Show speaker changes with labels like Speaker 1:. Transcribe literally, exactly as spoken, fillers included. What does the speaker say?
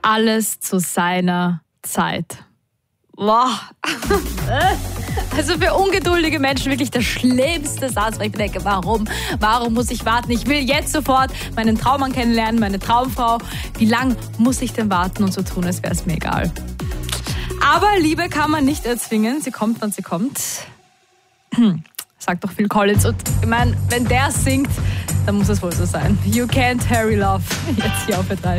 Speaker 1: Alles zu seiner Zeit. Boah. Also für ungeduldige Menschen wirklich der schlimmste Satz, weil ich denke, warum? Warum muss ich warten? Ich will jetzt sofort meinen Traummann kennenlernen, meine Traumfrau. Wie lang muss ich denn warten und so tun, als wäre es mir egal? Aber Liebe kann man nicht erzwingen. Sie kommt, wann sie kommt. Sagt doch Phil Collins. Und ich meine, wenn der singt, dann muss es wohl so sein. You can't hurry love. Jetzt hier auf Ö drei.